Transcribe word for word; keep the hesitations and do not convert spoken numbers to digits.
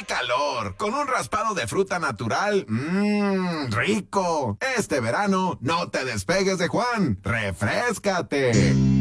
¡Qué calor! Con un raspado de fruta natural, mmm, rico. Este verano no te despegues de Juan. ¡Refréscate!